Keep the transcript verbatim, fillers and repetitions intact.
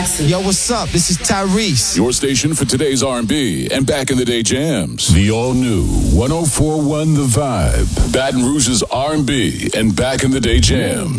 Jackson. Yo, what's up? This is Tyrese. Your station for today's R and B and back in the day jams. The all-new one oh four point one The Vibe. Baton Rouge's R and B and back in the day jams.